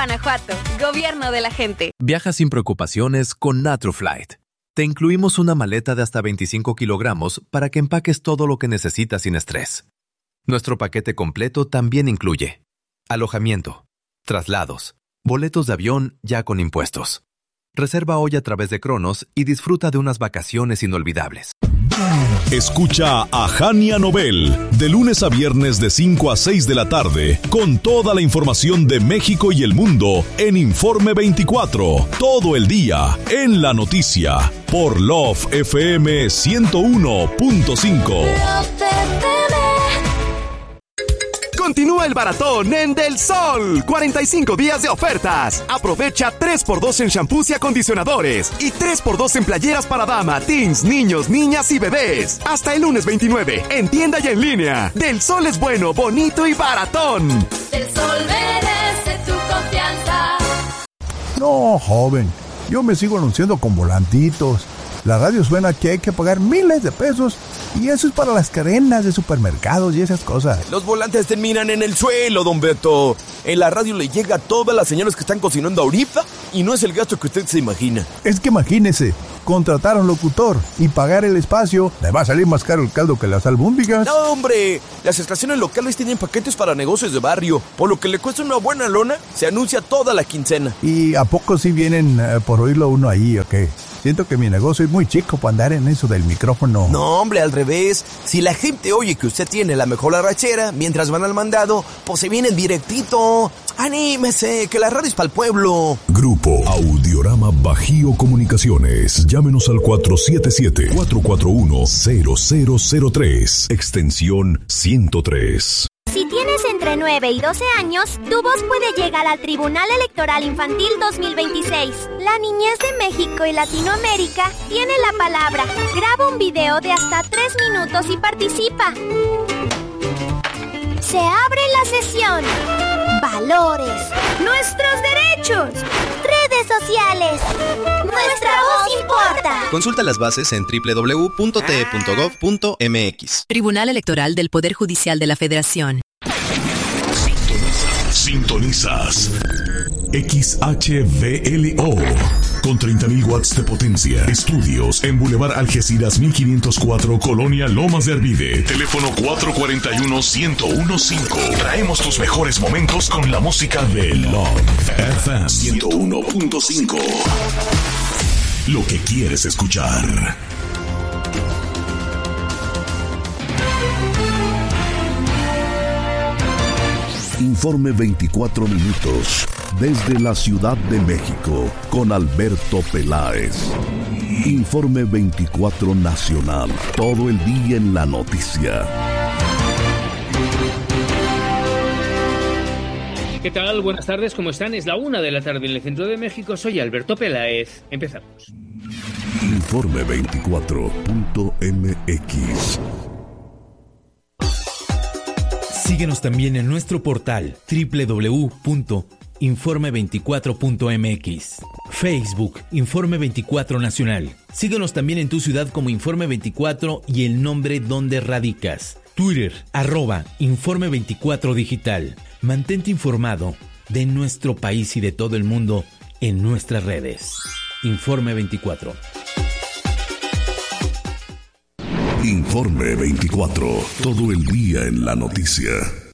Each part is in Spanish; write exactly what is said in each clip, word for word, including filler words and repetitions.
Guanajuato, gobierno de la gente. Viaja sin preocupaciones con Naturflight. Te incluimos una maleta de hasta veinticinco kilogramos para que empaques todo lo que necesitas sin estrés. Nuestro paquete completo también incluye alojamiento, traslados, boletos de avión ya con impuestos. Reserva hoy a través de Cronos y disfruta de unas vacaciones inolvidables. Escucha a Jania Nobel de lunes a viernes de cinco a seis de la tarde con toda la información de México y el mundo en Informe veinticuatro, todo el día en la noticia por Love F M ciento uno punto cinco. Continúa el baratón en Del Sol. cuarenta y cinco días de ofertas. Aprovecha tres por dos en shampoos y acondicionadores. Y tres por dos en playeras para dama, teens, niños, niñas y bebés. Hasta el lunes veintinueve. En tienda y en línea. Del Sol es bueno, bonito y baratón. Del Sol merece tu confianza. No, joven. Yo me sigo anunciando con volantitos. La radio suena que hay que pagar miles de pesos y eso es para las cadenas de supermercados y esas cosas. Los volantes terminan en el suelo, don Beto. En la radio le llega a todas las señoras que están cocinando ahorita y no es el gasto que usted se imagina. Es que imagínese, contratar a un locutor y pagar el espacio, le va a salir más caro el caldo que las albóndigas. No, hombre, las estaciones locales tienen paquetes para negocios de barrio, por lo que le cuesta una buena lona, se anuncia toda la quincena. ¿Y a poco sí vienen eh, por oírlo uno ahí o qué? Siento que mi negocio es muy chico para andar en eso del micrófono. No, hombre, al revés. Si la gente oye que usted tiene la mejor arrachera mientras van al mandado, pues se vienen directito. ¡Anímese, que la radio es para el pueblo! Grupo Audiorama Bajío Comunicaciones. Llámenos al cuatro siete siete, cuatro cuatro uno, cero cero cero tres, extensión ciento tres. Si tienes entre nueve y doce años, tu voz puede llegar al Tribunal Electoral Infantil dos mil veintiséis. La niñez de México y Latinoamérica tiene la palabra. Graba un video de hasta tres minutos y participa. Se abre la sesión. Valores. Nuestros derechos. Redes sociales. Nuestra voz importa. Consulta las bases en doble u doble u doble u punto t e punto gov punto m x. Tribunal Electoral del Poder Judicial de la Federación. Sintonizas X H V L O con treinta mil watts de potencia. Estudios en Boulevard Algeciras mil quinientos cuatro, Colonia Lomas de Arvide. Teléfono cuatro cuatro uno, uno cero uno cinco. Traemos tus mejores momentos con la música de Love F M ciento uno punto cinco. Lo que quieres escuchar. Informe veinticuatro minutos desde la Ciudad de México con Alberto Peláez. Informe veinticuatro Nacional, todo el día en la noticia. ¿Qué tal? Buenas tardes, ¿cómo están? Es la una de la tarde en el centro de México. Soy Alberto Peláez. Empezamos. Informe veinticuatro punto m x. Síguenos también en nuestro portal doble u doble u doble u punto informe veinticuatro punto m x. Facebook, Informe veinticuatro Nacional. Síguenos también en tu ciudad como Informe veinticuatro y el nombre donde radicas. Twitter, arroba Informe veinticuatro Digital. Mantente informado de nuestro país y de todo el mundo en nuestras redes. Informe veinticuatro. Informe veinticuatro, todo el día en la noticia.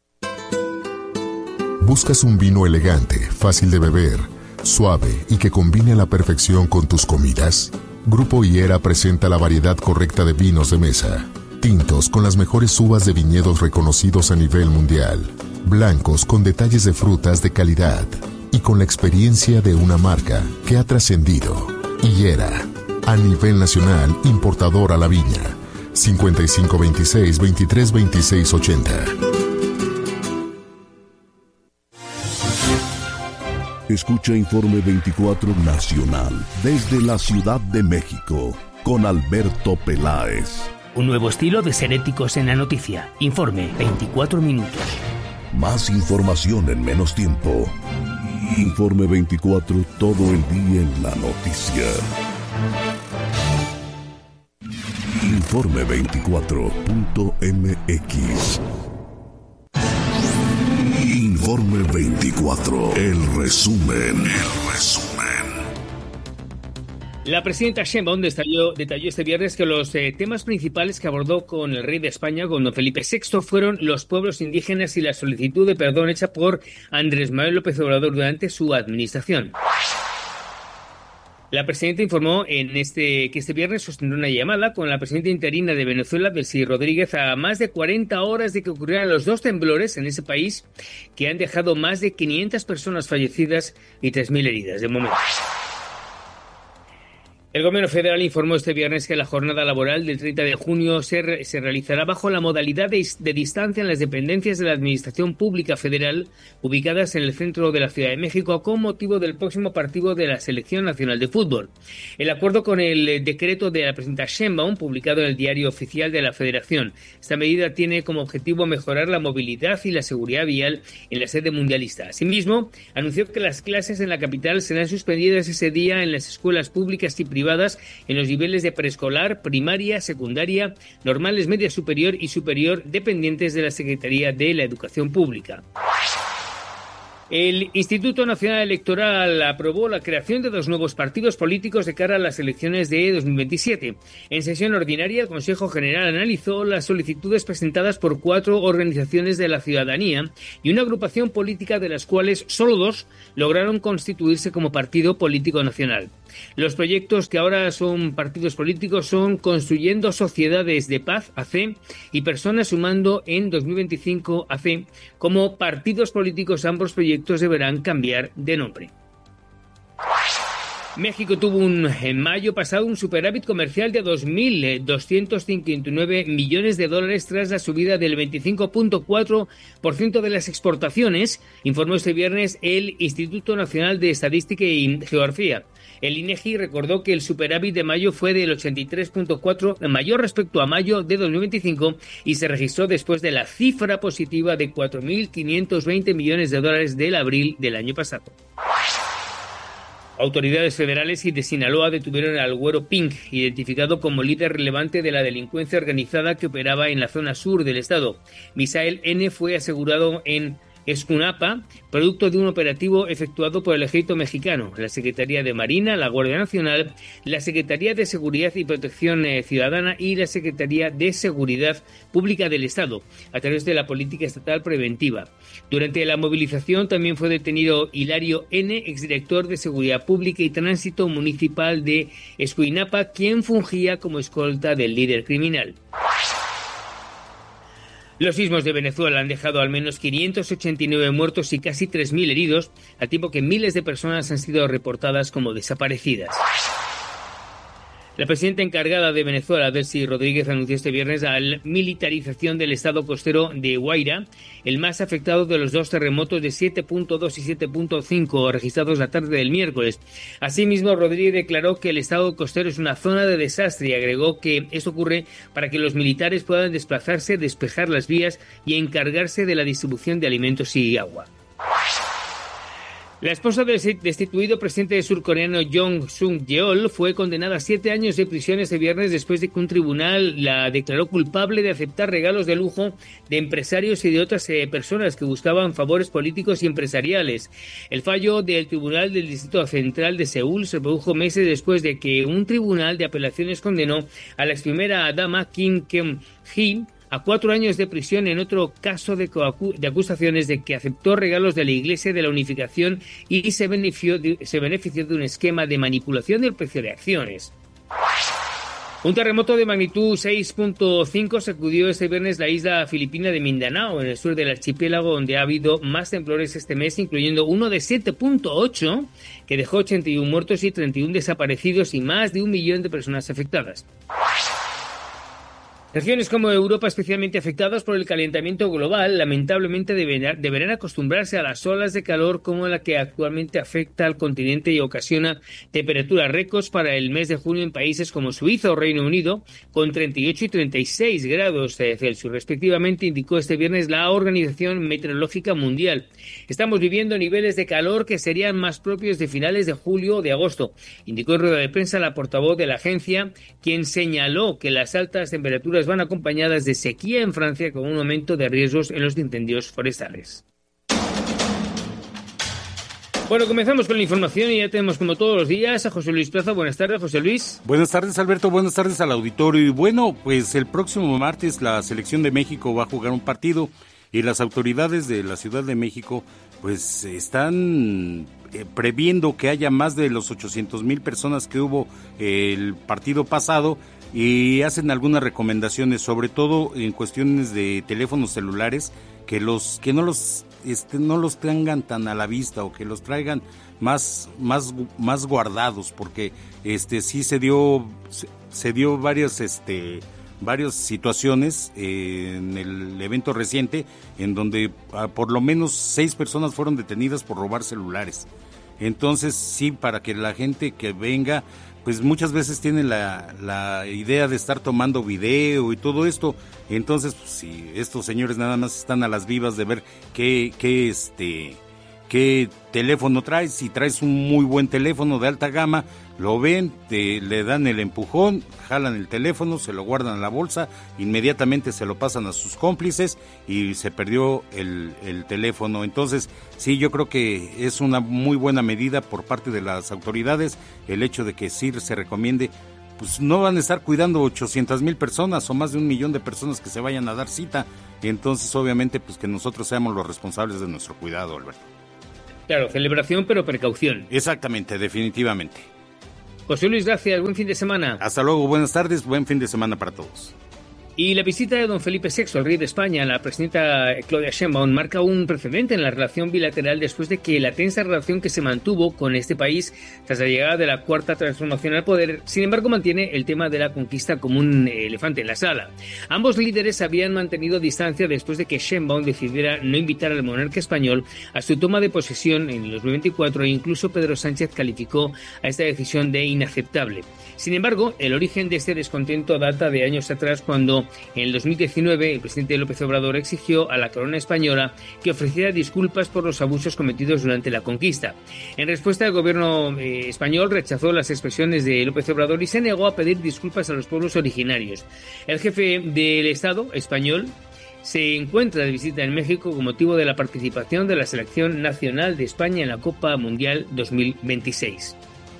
¿Buscas un vino elegante, fácil de beber, suave y que combine a la perfección con tus comidas? Grupo Higuera presenta la variedad correcta de vinos de mesa. Tintos con las mejores uvas de viñedos reconocidos a nivel mundial. Blancos con detalles de frutas de calidad. Y con la experiencia de una marca que ha trascendido. Higuera, a nivel nacional, importador a la viña. cincuenta y cinco veintiséis, veintitrés veintiséis ochenta. Escucha Informe veinticuatro Nacional desde la Ciudad de México con Alberto Peláez. Un nuevo estilo de ser éticos en la noticia. Informe veinticuatro minutos. Más información en menos tiempo. Informe veinticuatro, todo el día en la noticia. Informe veinticuatro punto m x. Informe veinticuatro. El resumen. El resumen. La presidenta Sheinbaum detalló, detalló este viernes que los eh, temas principales que abordó con el rey de España, con don Felipe sexto, fueron los pueblos indígenas y la solicitud de perdón hecha por Andrés Manuel López Obrador durante su administración. La presidenta informó en este que este viernes sostendrá una llamada con la presidenta interina de Venezuela, Delcy Rodríguez, a más de cuarenta horas de que ocurrieran los dos temblores en ese país que han dejado más de quinientas personas fallecidas y tres mil heridas de momento. El Gobierno federal informó este viernes que la jornada laboral del treinta de junio se, re, se realizará bajo la modalidad de, de distancia en las dependencias de la Administración Pública Federal ubicadas en el centro de la Ciudad de México con motivo del próximo partido de la Selección Nacional de Fútbol. El acuerdo con el decreto de la presidenta Sheinbaum, publicado en el Diario Oficial de la Federación. Esta medida tiene como objetivo mejorar la movilidad y la seguridad vial en la sede mundialista. Asimismo, anunció que las clases en la capital serán suspendidas ese día en las escuelas públicas y privadas privadas en los niveles de preescolar, primaria, secundaria, normales, media superior y superior, dependientes de la Secretaría de la Educación Pública. El Instituto Nacional Electoral aprobó la creación de dos nuevos partidos políticos de cara a las elecciones de dos mil veintisiete. En sesión ordinaria, el Consejo General analizó las solicitudes presentadas por cuatro organizaciones de la ciudadanía y una agrupación política, de las cuales solo dos lograron constituirse como partido político nacional. Los proyectos que ahora son partidos políticos son Construyendo Sociedades de Paz, A C, y Personas Sumando en dos mil veinticinco, A C. Como partidos políticos, ambos proyectos deberán cambiar de nombre. México tuvo un, en mayo pasado un superávit comercial de dos mil doscientos cincuenta y nueve millones de dólares tras la subida del veinticinco punto cuatro por ciento de las exportaciones, informó este viernes el Instituto Nacional de Estadística y Geografía. El INEGI recordó que el superávit de mayo fue del ochenta y tres punto cuatro por ciento mayor respecto a mayo de dos mil veinticinco y se registró después de la cifra positiva de cuatro mil quinientos veinte millones de dólares del abril del año pasado. Autoridades federales y de Sinaloa detuvieron al Güero Pink, identificado como líder relevante de la delincuencia organizada que operaba en la zona sur del estado. Misael N. fue asegurado en Escunapa, producto de un operativo efectuado por el Ejército Mexicano, la Secretaría de Marina, la Guardia Nacional, la Secretaría de Seguridad y Protección Ciudadana y la Secretaría de Seguridad Pública del Estado, a través de la Política Estatal Preventiva. Durante la movilización también fue detenido Hilario N., exdirector de Seguridad Pública y Tránsito Municipal de Escuinapa, quien fungía como escolta del líder criminal. Los sismos de Venezuela han dejado al menos quinientos ochenta y nueve muertos y casi tres mil heridos, al tiempo que miles de personas han sido reportadas como desaparecidas. La presidenta encargada de Venezuela, Delcy Rodríguez, anunció este viernes la militarización del estado costero de Guaira, el más afectado de los dos terremotos de siete punto dos y siete punto cinco registrados la tarde del miércoles. Asimismo, Rodríguez declaró que el estado costero es una zona de desastre y agregó que esto ocurre para que los militares puedan desplazarse, despejar las vías y encargarse de la distribución de alimentos y agua. La esposa del destituido presidente surcoreano Jong Suk-yeol fue condenada a siete años de prisión este viernes después de que un tribunal la declaró culpable de aceptar regalos de lujo de empresarios y de otras eh, personas que buscaban favores políticos y empresariales. El fallo del Tribunal del Distrito Central de Seúl se produjo meses después de que un tribunal de apelaciones condenó a la ex primera dama Kim Keon-hee a cuatro años de prisión en otro caso de, coacu- de acusaciones de que aceptó regalos de la Iglesia de la Unificación y se benefició, de, se benefició de un esquema de manipulación del precio de acciones. Un terremoto de magnitud seis punto cinco sacudió este viernes la isla filipina de Mindanao, en el sur del archipiélago, donde ha habido más temblores este mes, incluyendo uno de siete punto ocho, que dejó ochenta y uno muertos y treinta y uno desaparecidos y más de un millón de personas afectadas. Regiones como Europa, especialmente afectadas por el calentamiento global, lamentablemente deberán, deberán acostumbrarse a las olas de calor como la que actualmente afecta al continente y ocasiona temperaturas récords para el mes de junio en países como Suiza o Reino Unido, con treinta y ocho y treinta y seis grados Celsius, respectivamente, indicó este viernes la Organización Meteorológica Mundial. Estamos viviendo niveles de calor que serían más propios de finales de julio o de agosto, indicó en rueda de prensa la portavoz de la agencia, quien señaló que las altas temperaturas van acompañadas de sequía en Francia, con un aumento de riesgos en los incendios forestales. Bueno, comenzamos con la información y ya tenemos como todos los días a José Luis Plaza. Buenas tardes, José Luis. Buenas tardes, Alberto. Buenas tardes al auditorio. Y bueno, pues el próximo martes la selección de México va a jugar un partido y las autoridades de la Ciudad de México pues están eh, previendo que haya más de los ochocientos mil personas que hubo eh, el partido pasado y hacen algunas recomendaciones, sobre todo en cuestiones de teléfonos celulares, que los que no los Este, no los tengan tan a la vista o que los traigan más más más guardados, porque este sí se dio se, se dio varias este varias situaciones eh, en el evento reciente en donde ah, por lo menos seis personas fueron detenidas por robar celulares. Entonces sí, para que la gente que venga, pues muchas veces tiene la, la idea de estar tomando video y todo esto. Entonces, pues, si estos señores nada más están a las vivas de ver qué, qué, este, qué teléfono traes, si traes un muy buen teléfono de alta gama, lo ven, te, le dan el empujón, jalan el teléfono, se lo guardan en la bolsa, inmediatamente se lo pasan a sus cómplices y se perdió el, el teléfono. Entonces, sí, yo creo que es una muy buena medida por parte de las autoridades el hecho de que sí se recomiende. Pues no van a estar cuidando ochocientas mil personas o más de un millón de personas que se vayan a dar cita. Entonces, obviamente, pues que nosotros seamos los responsables de nuestro cuidado, Alberto. Claro, celebración pero precaución. Exactamente, definitivamente. José Luis, gracias. Buen fin de semana. Hasta luego, buenas tardes, buen fin de semana para todos. Y la visita de don Felipe sexto, el rey de España, a la presidenta Claudia Sheinbaum, marca un precedente en la relación bilateral después de que la tensa relación que se mantuvo con este país tras la llegada de la cuarta transformación al poder, sin embargo, mantiene el tema de la conquista como un elefante en la sala. Ambos líderes habían mantenido distancia después de que Sheinbaum decidiera no invitar al monarca español a su toma de posesión en el dos mil veinticuatro e incluso Pedro Sánchez calificó a esta decisión de inaceptable. Sin embargo, el origen de este descontento data de años atrás, cuando en el dos mil diecinueve el presidente López Obrador exigió a la corona española que ofreciera disculpas por los abusos cometidos durante la conquista. En respuesta, el gobierno eh, español rechazó las expresiones de López Obrador y se negó a pedir disculpas a los pueblos originarios. El jefe del Estado español se encuentra de visita en México con motivo de la participación de la selección nacional de España en la Copa Mundial dos mil veintiséis.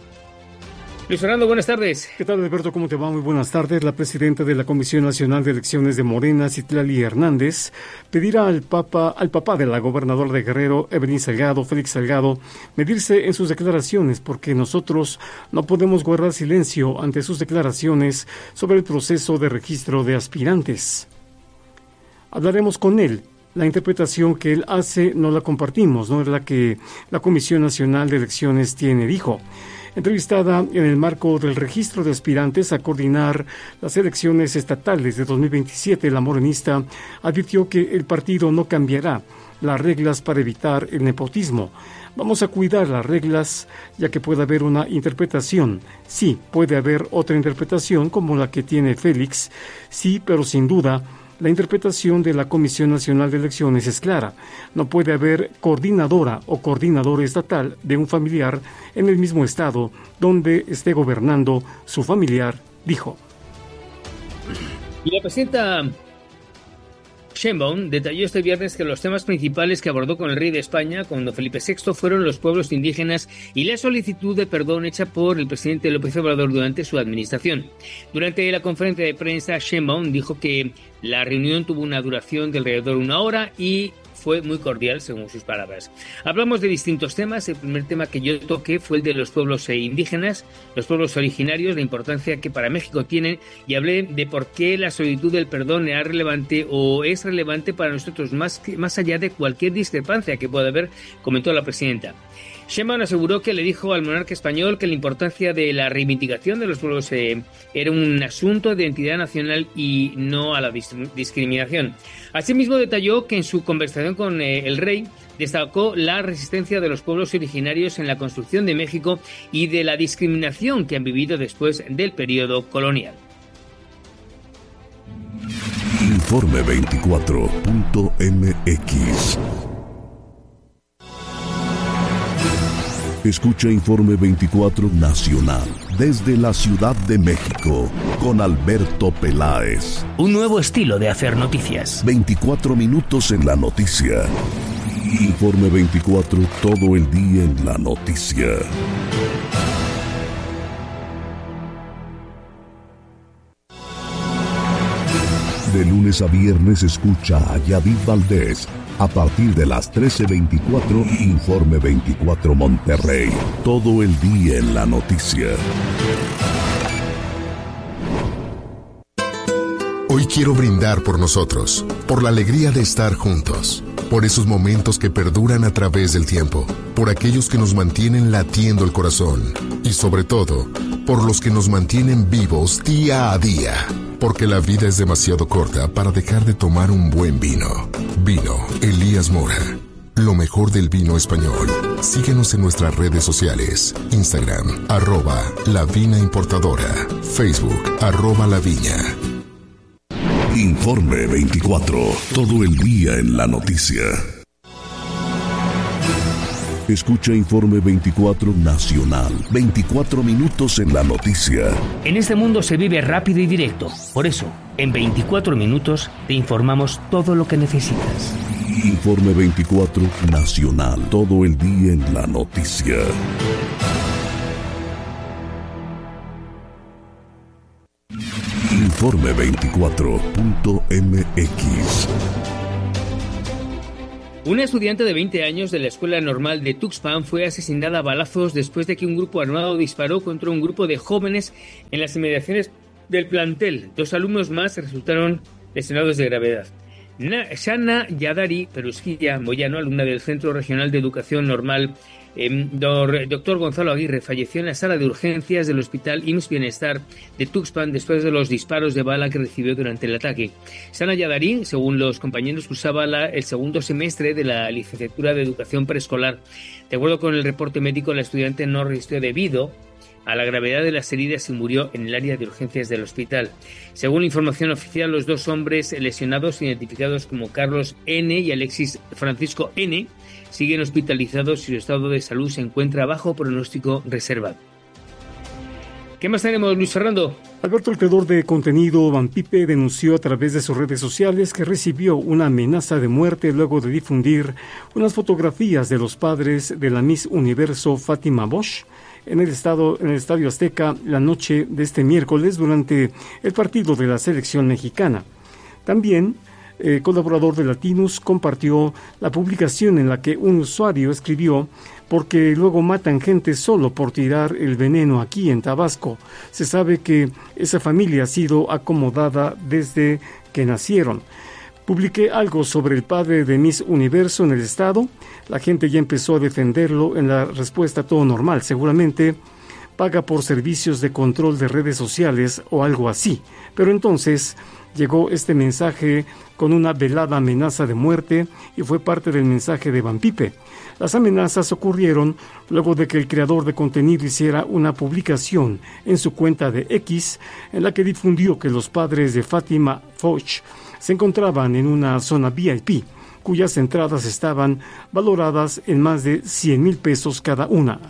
Luis Fernando, buenas tardes. ¿Qué tal, Alberto? ¿Cómo te va? Muy buenas tardes. La presidenta de la Comisión Nacional de Elecciones de Morena, Citlali Hernández, pedirá al papa, al papá de la gobernadora de Guerrero, Evelyn Salgado, Félix Salgado, medirse en sus declaraciones, porque nosotros no podemos guardar silencio ante sus declaraciones sobre el proceso de registro de aspirantes. Hablaremos con él. La interpretación que él hace no la compartimos, no es la que la Comisión Nacional de Elecciones tiene, dijo. Entrevistada en el marco del registro de aspirantes a coordinar las elecciones estatales de dos mil veintisiete, la morenista advirtió que el partido no cambiará las reglas para evitar el nepotismo. Vamos a cuidar las reglas, ya que puede haber una interpretación. Sí, puede haber otra interpretación como la que tiene Félix, sí, pero sin duda la interpretación de la Comisión Nacional de Elecciones es clara. No puede haber coordinadora o coordinador estatal de un familiar en el mismo estado donde esté gobernando su familiar, dijo. Y la presidenta Sheinbaum detalló este viernes que los temas principales que abordó con el rey de España, con don Felipe sexto, fueron los pueblos indígenas y la solicitud de perdón hecha por el presidente López Obrador durante su administración. Durante la conferencia de prensa, Sheinbaum dijo que la reunión tuvo una duración de alrededor de una hora y fue muy cordial, según sus palabras. Hablamos de distintos temas. El primer tema que yo toqué fue el de los pueblos indígenas, los pueblos originarios, la importancia que para México tienen, y hablé de por qué la solicitud del perdón era relevante o es relevante para nosotros, más, que, más allá de cualquier discrepancia que pueda haber, comentó la presidenta. Sheinbaum aseguró que le dijo al monarca español que la importancia de la reivindicación de los pueblos eh, era un asunto de identidad nacional y no a la discriminación. Asimismo, detalló que en su conversación con eh, el rey destacó la resistencia de los pueblos originarios en la construcción de México y de la discriminación que han vivido después del periodo colonial. Informe veinticuatro punto m x. Escucha Informe veinticuatro Nacional desde la Ciudad de México con Alberto Peláez. Un nuevo estilo de hacer noticias. veinticuatro minutos en la noticia. Informe veinticuatro, todo el día en la noticia. De lunes a viernes escucha a Yadid Valdés. A partir de las trece veinticuatro, Informe veinticuatro Monterrey. Todo el día en la noticia. Hoy quiero brindar por nosotros, por la alegría de estar juntos, por esos momentos que perduran a través del tiempo, por aquellos que nos mantienen latiendo el corazón y sobre todo, por los que nos mantienen vivos día a día. Porque la vida es demasiado corta para dejar de tomar un buen vino. Vino Elías Mora. Lo mejor del vino español. Síguenos en nuestras redes sociales. Instagram, arroba La Vina Importadora. Facebook, arroba La Viña. Informe veinticuatro. Todo el día en la noticia. Escucha Informe veinticuatro Nacional. veinticuatro minutos en la noticia. En este mundo se vive rápido y directo. Por eso, en veinticuatro minutos te informamos todo lo que necesitas. Informe veinticuatro Nacional. Todo el día en la noticia. Informe veinticuatro punto m x. Una estudiante de veinte años de la Escuela Normal de Tuxpan fue asesinada a balazos después de que un grupo armado disparó contra un grupo de jóvenes en las inmediaciones del plantel. Dos alumnos más resultaron lesionados de gravedad. Na- Shana Yadari Perusquilla Moyano, alumna del Centro Regional de Educación Normal, eh, doctor Gonzalo Aguirre, falleció en la sala de urgencias del Hospital I M S S Bienestar de Tuxpan después de los disparos de bala que recibió durante el ataque. Shana Yadari, según los compañeros, cursaba la, el segundo semestre de la licenciatura de Educación Preescolar. De acuerdo con el reporte médico, la estudiante no resistió debido a la gravedad de las heridas y murió en el área de urgencias del hospital. Según la información oficial, los dos hombres lesionados, identificados como Carlos N. y Alexis Francisco N., siguen hospitalizados y su estado de salud se encuentra bajo pronóstico reservado. ¿Qué más tenemos, Luis Fernando? Alberto, el creador de contenido Vampipe, denunció a través de sus redes sociales que recibió una amenaza de muerte luego de difundir unas fotografías de los padres de la Miss Universo Fátima Bosch en el, estado, en el Estadio Azteca la noche de este miércoles durante el partido de la selección mexicana. También, eh, colaborador de Latinos compartió la publicación en la que un usuario escribió: porque luego matan gente solo por tirar el veneno aquí en Tabasco. Se sabe que esa familia ha sido acomodada desde que nacieron. Publiqué algo sobre el padre de Miss Universo en el estado. La gente ya empezó a defenderlo. En la respuesta, todo normal. Seguramente paga por servicios de control de redes sociales o algo así. Pero entonces llegó este mensaje con una velada amenaza de muerte y fue parte del mensaje de Vampipe. Las amenazas ocurrieron luego de que el creador de contenido hiciera una publicación en su cuenta de X en la que difundió que los padres de Fátima Foch se encontraban en una zona V I P, cuyas entradas estaban valoradas en más de cien mil pesos cada una.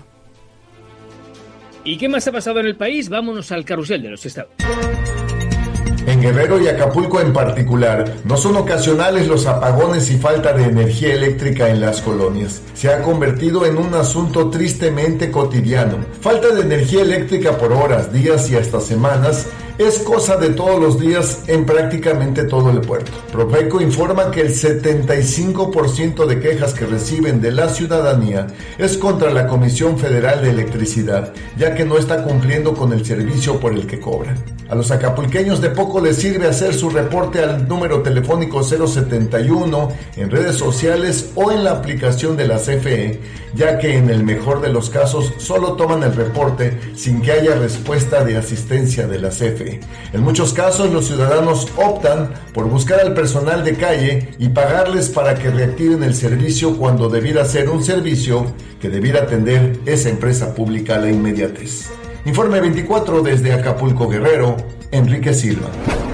¿Y qué más ha pasado en el país? Vámonos al carrusel de los estados. En Guerrero y Acapulco en particular, no son ocasionales los apagones y falta de energía eléctrica en las colonias. Se ha convertido en un asunto tristemente cotidiano. Falta de energía eléctrica por horas, días y hasta semanas es cosa de todos los días en prácticamente todo el puerto. Profeco informa que el setenta y cinco por ciento de quejas que reciben de la ciudadanía es contra la Comisión Federal de Electricidad, ya que no está cumpliendo con el servicio por el que cobran. A los acapulqueños de poco les sirve hacer su reporte al número telefónico cero setenta y uno en redes sociales o en la aplicación de la C F E, ya que en el mejor de los casos solo toman el reporte sin que haya respuesta de asistencia de la C F E. En muchos casos los ciudadanos optan por buscar al personal de calle y pagarles para que reactiven el servicio cuando debiera ser un servicio que debiera atender esa empresa pública a la inmediatez. Informe veinticuatro desde Acapulco, Guerrero, Enrique Silva.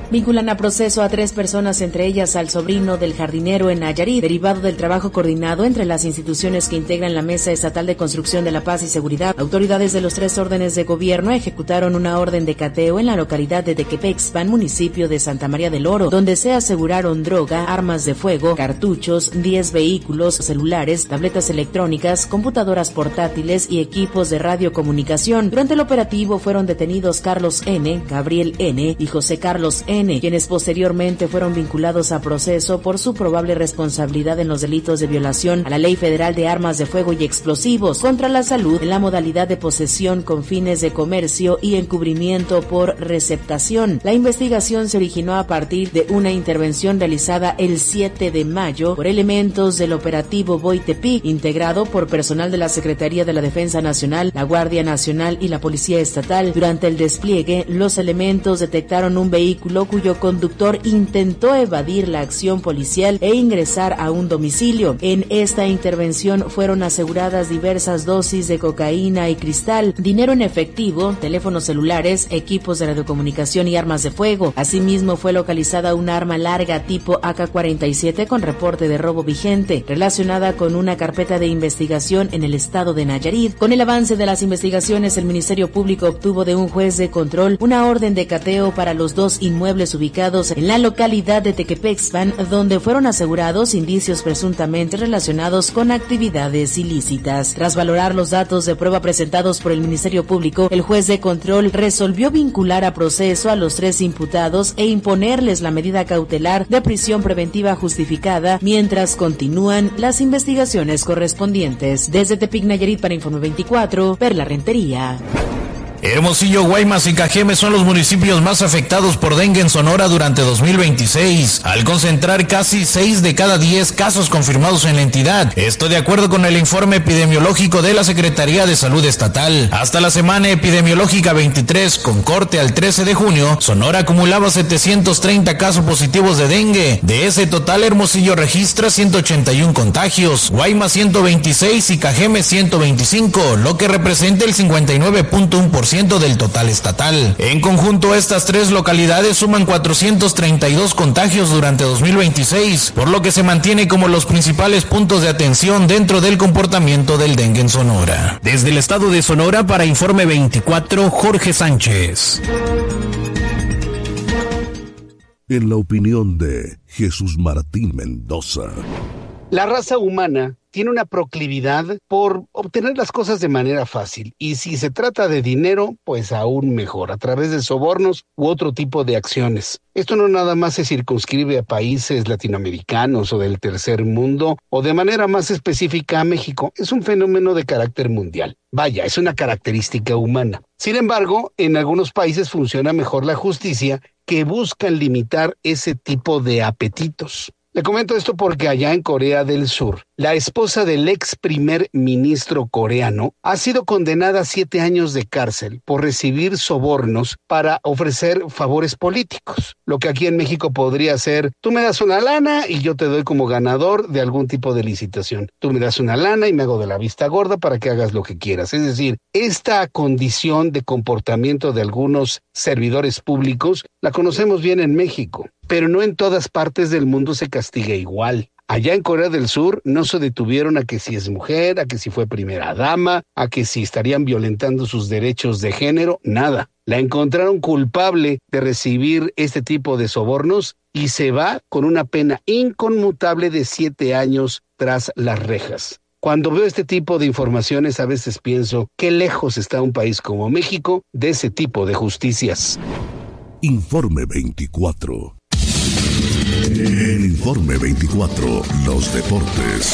Vinculan a proceso a tres personas, entre ellas al sobrino del jardinero en Nayarit, derivado del trabajo coordinado entre las instituciones que integran la Mesa Estatal de Construcción de la Paz y Seguridad. Autoridades de los tres órdenes de gobierno ejecutaron una orden de cateo en la localidad de Tequepexpan, municipio de Santa María del Oro, donde se aseguraron droga, armas de fuego, cartuchos, diez vehículos, celulares, tabletas electrónicas, computadoras portátiles y equipos de radiocomunicación. Durante el operativo fueron detenidos Carlos N., Gabriel N. y José Carlos N., quienes posteriormente fueron vinculados a proceso por su probable responsabilidad en los delitos de violación a la Ley Federal de Armas de Fuego y Explosivos, contra la salud en la modalidad de posesión con fines de comercio y encubrimiento por receptación. La investigación se originó a partir de una intervención realizada el siete de mayo por elementos del operativo Boitepic, integrado por personal de la Secretaría de la Defensa Nacional, la Guardia Nacional y la Policía Estatal. Durante el despliegue, los elementos detectaron un vehículo cuyo conductor intentó evadir la acción policial e ingresar a un domicilio. En esta intervención fueron aseguradas diversas dosis de cocaína y cristal, dinero en efectivo, teléfonos celulares, equipos de radiocomunicación y armas de fuego. Asimismo, fue localizada una arma larga tipo A K cuarenta y siete con reporte de robo vigente, relacionada con una carpeta de investigación en el estado de Nayarit. Con el avance de las investigaciones, el Ministerio Público obtuvo de un juez de control una orden de cateo para los dos inmuebles ubicados en la localidad de Tequepexpan, donde fueron asegurados indicios presuntamente relacionados con actividades ilícitas. Tras valorar los datos de prueba presentados por el Ministerio Público, el juez de control resolvió vincular a proceso a los tres imputados e imponerles la medida cautelar de prisión preventiva justificada mientras continúan las investigaciones correspondientes. Desde Tepic, Nayarit, para Informe veinticuatro, Perla Rentería. Hermosillo, Guaymas y Cajeme son los municipios más afectados por dengue en Sonora durante dos mil veintiséis, al concentrar casi seis de cada diez casos confirmados en la entidad. Esto de acuerdo con el informe epidemiológico de la Secretaría de Salud Estatal. Hasta la semana epidemiológica veintitrés, con corte al trece de junio, Sonora acumulaba setecientos treinta casos positivos de dengue. De ese total, Hermosillo registra ciento ochenta y uno contagios, Guaymas ciento veintiséis y Cajeme ciento veinticinco, lo que representa el cincuenta y nueve punto uno por ciento del total estatal. En conjunto, estas tres localidades suman cuatrocientos treinta y dos contagios durante dos mil veintiséis, por lo que se mantiene como los principales puntos de atención dentro del comportamiento del dengue en Sonora. Desde el estado de Sonora, para Informe veinticuatro, Jorge Sánchez. En la opinión de Jesús Martín Mendoza, la raza humana tiene una proclividad por obtener las cosas de manera fácil, y si se trata de dinero, pues aún mejor, a través de sobornos u otro tipo de acciones. Esto no nada más se circunscribe a países latinoamericanos o del tercer mundo, o de manera más específica a México. Es un fenómeno de carácter mundial. Vaya, es una característica humana. Sin embargo, en algunos países funciona mejor la justicia, que buscan limitar ese tipo de apetitos. Le comento esto porque allá en Corea del Sur, la esposa del ex primer ministro coreano ha sido condenada a siete años de cárcel por recibir sobornos para ofrecer favores políticos. Lo que aquí en México podría ser: tú me das una lana y yo te doy como ganador de algún tipo de licitación. Tú me das una lana y me hago de la vista gorda para que hagas lo que quieras. Es decir, esta condición de comportamiento de algunos servidores públicos la conocemos bien en México, pero no en todas partes del mundo se castiga igual. Allá en Corea del Sur no se detuvieron a que si es mujer, a que si fue primera dama, a que si estarían violentando sus derechos de género, nada. La encontraron culpable de recibir este tipo de sobornos y se va con una pena inconmutable de siete años tras las rejas. Cuando veo este tipo de informaciones, a veces pienso qué lejos está un país como México de ese tipo de justicias. Informe veinticuatro. En Informe veinticuatro, los deportes.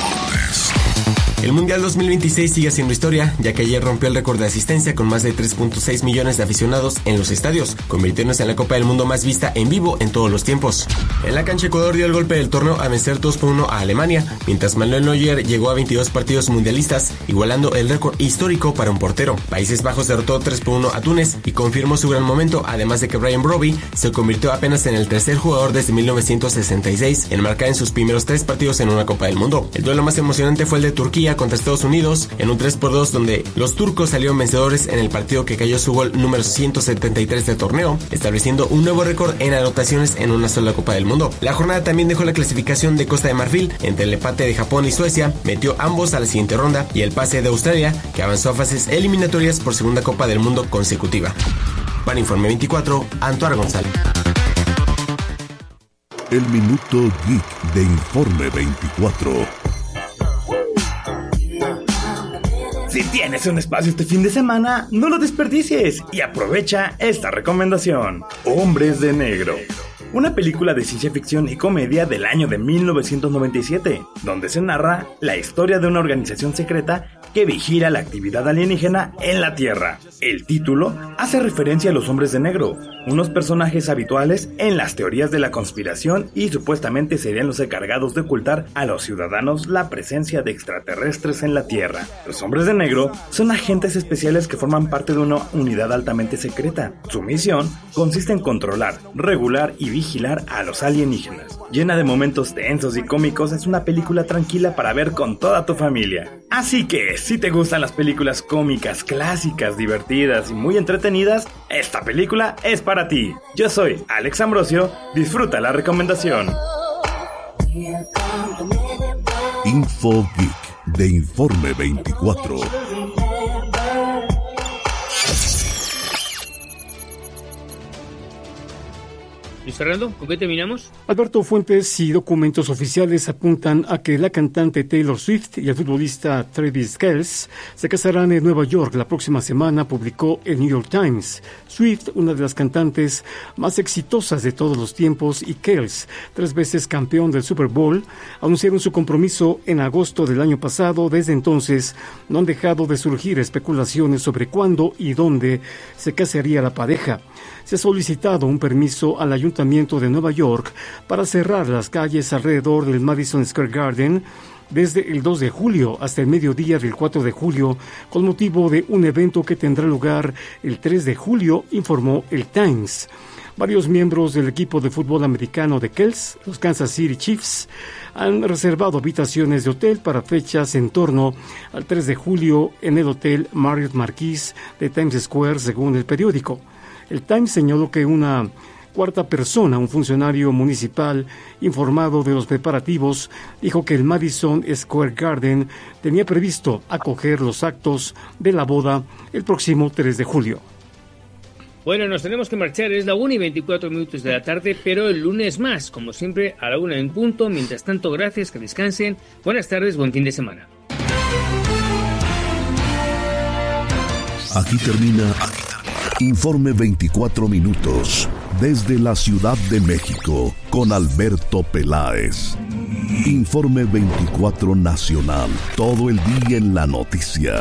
El Mundial dos mil veintiséis sigue haciendo historia, ya que ayer rompió el récord de asistencia con más de tres punto seis millones de aficionados en los estadios, convirtiéndose en la Copa del Mundo más vista en vivo en todos los tiempos. En la cancha, Ecuador dio el golpe del torneo a vencer dos por uno a Alemania, mientras Manuel Neuer llegó a veintidós partidos mundialistas, igualando el récord histórico para un portero. Países Bajos derrotó tres por uno a Túnez y confirmó su gran momento, además de que Brian Brobby se convirtió apenas en el tercer jugador desde mil novecientos sesenta y seis en marcar en sus primeros tres partidos en una Copa del Mundo. El duelo más emocionante fue el de Turquía contra Estados Unidos en un tres por dos donde los turcos salieron vencedores en el partido que cayó su gol número ciento setenta y tres del torneo, estableciendo un nuevo récord en anotaciones en una sola Copa del Mundo. La jornada también dejó la clasificación de Costa de Marfil entre el empate de Japón y Suecia, metió ambos a la siguiente ronda, y el pase de Australia, que avanzó a fases eliminatorias por segunda Copa del Mundo consecutiva. Para Informe veinticuatro, Antoine González. El Minuto Geek de Informe veinticuatro. Si tienes un espacio este fin de semana, no lo desperdicies y aprovecha esta recomendación. Hombres de Negro. Una película de ciencia ficción y comedia del año de mil novecientos noventa y siete, donde se narra la historia de una organización secreta que vigila la actividad alienígena en la Tierra. El título hace referencia a los hombres de negro, unos personajes habituales en las teorías de la conspiración y supuestamente serían los encargados de ocultar a los ciudadanos la presencia de extraterrestres en la Tierra. Los hombres de negro son agentes especiales que forman parte de una unidad altamente secreta. Su misión consiste en controlar, regular y vigilar a los alienígenas. Llena de momentos tensos y cómicos, es una película tranquila para ver con toda tu familia. Así que, si te gustan las películas cómicas, clásicas, divertidas y muy entretenidas, esta película es para ti. Yo soy Alex Ambrosio, disfruta la recomendación. Info Geek de Informe veinticuatro. Luis Fernando, ¿con qué terminamos? Alberto, fuentes y documentos oficiales apuntan a que la cantante Taylor Swift y el futbolista Travis Kelce se casarán en Nueva York la próxima semana, publicó el New York Times. Swift, una de las cantantes más exitosas de todos los tiempos, y Kelce, tres veces campeón del Super Bowl, anunciaron su compromiso en agosto del año pasado. Desde entonces no han dejado de surgir especulaciones sobre cuándo y dónde se casaría la pareja. Se ha solicitado un permiso al Ayuntamiento de Nueva York para cerrar las calles alrededor del Madison Square Garden desde el dos de julio hasta el mediodía del cuatro de julio, con motivo de un evento que tendrá lugar el tres de julio, informó el Times. Varios miembros del equipo de fútbol americano de Kelce, los Kansas City Chiefs, han reservado habitaciones de hotel para fechas en torno al tres de julio en el Hotel Marriott Marquis de Times Square, según el periódico. El Times señaló que una cuarta persona, un funcionario municipal informado de los preparativos, dijo que el Madison Square Garden tenía previsto acoger los actos de la boda el próximo tres de julio. Bueno, nos tenemos que marchar, es la una y veinticuatro minutos de la tarde, pero el lunes más, como siempre, a la una en punto. Mientras tanto, gracias, que descansen. Buenas tardes, buen fin de semana. Aquí termina Informe veinticuatro minutos desde la Ciudad de México con Alberto Peláez. Informe veinticuatro Nacional, todo el día en la noticia.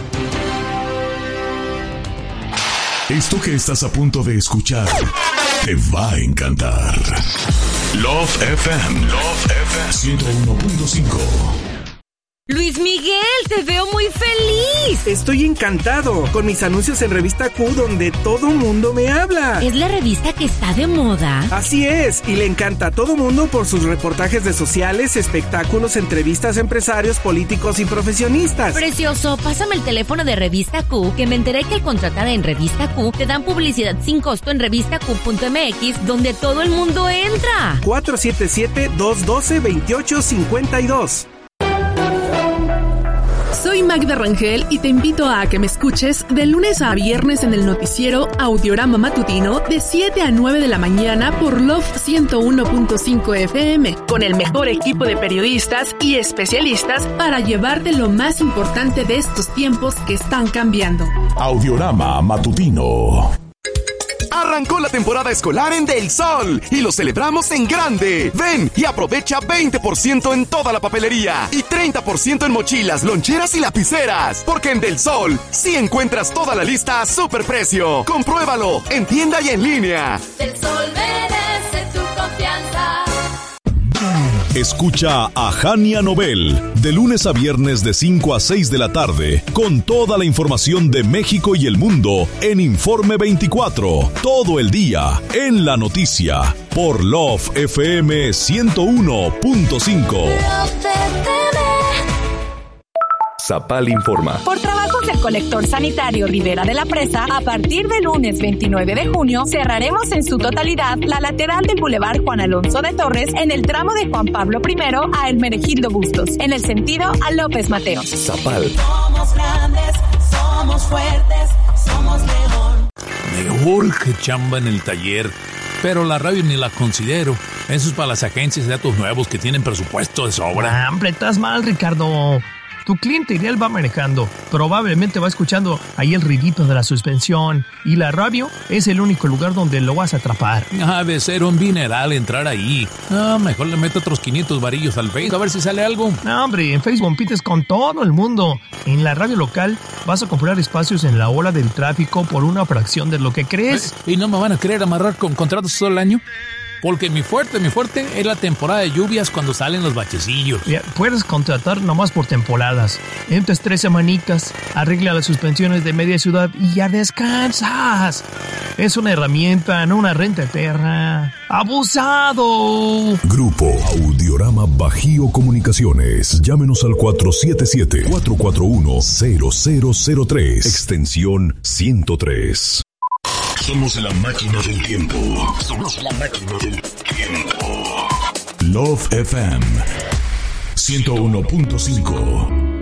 Esto que estás a punto de escuchar te va a encantar. Love F M, Love F M ciento uno punto cinco. Luis Miguel, te veo muy feliz. Estoy encantado con mis anuncios en Revista Q, donde todo mundo me habla. ¿Es la revista que está de moda? Así es, y le encanta a todo mundo por sus reportajes de sociales, espectáculos, entrevistas a empresarios, políticos y profesionistas. Precioso, pásame el teléfono de Revista Q, que me enteré que al contratar en Revista Q te dan publicidad sin costo en revista q punto m x, donde todo el mundo entra. cuatro siete siete, dos uno dos, dos ocho cinco dos. Soy Magda Rangel y te invito a que me escuches de lunes a viernes en el noticiero Audiorama Matutino de siete a nueve de la mañana por Love ciento uno punto cinco F M, con el mejor equipo de periodistas y especialistas para llevarte lo más importante de estos tiempos que están cambiando. Audiorama Matutino. Arrancó la temporada escolar en Del Sol y lo celebramos en grande. Ven y aprovecha veinte por ciento en toda la papelería y treinta por ciento en mochilas, loncheras y lapiceras. Porque en Del Sol sí encuentras toda la lista a superprecio. Compruébalo en tienda y en línea. Del Sol merece tu confianza. Escucha a Jania Nobel de lunes a viernes de cinco a seis de la tarde con toda la información de México y el mundo en Informe veinticuatro, todo el día en la noticia por Love F M ciento uno punto cinco. Zapal informa. Por trabajos del colector sanitario Rivera de la Presa, a partir del lunes veintinueve de junio, cerraremos en su totalidad la lateral del Boulevard Juan Alonso de Torres en el tramo de Juan Pablo primero a Hermenegildo Bustos, en el sentido a López Mateos. Zapal. Somos grandes, somos fuertes, somos León. Me urge chamba en el taller, pero la radio ni la considero. Eso es para las agencias de datos nuevos que tienen presupuesto de sobra. Ah, hombre, estás mal, Ricardo. Tu cliente ideal va manejando, probablemente va escuchando ahí el ruidito de la suspensión, y la radio es el único lugar donde lo vas a atrapar. Ha de ser un dineral entrar ahí. Ah, mejor le meto otros quinientos varillos al Facebook a ver si sale algo. No, hombre, en Facebook compites con todo el mundo. En la radio local vas a comprar espacios en la ola del tráfico por una fracción de lo que crees. ¿Y no me van a querer amarrar con contratos todo el año? Porque mi fuerte, mi fuerte es la temporada de lluvias cuando salen los bachecillos. Ya, puedes contratar nomás por temporadas. Entras tres semanitas, arregla las suspensiones de media ciudad y ya descansas. Es una herramienta, no una renta eterna. ¡Abusado! Grupo Audiorama Bajío Comunicaciones. Llámenos al cuatro siete siete, cuatro cuatro uno, cero cero cero tres. Extensión ciento tres. Somos la máquina del tiempo. Somos la máquina del tiempo. Love F M ciento uno punto cinco.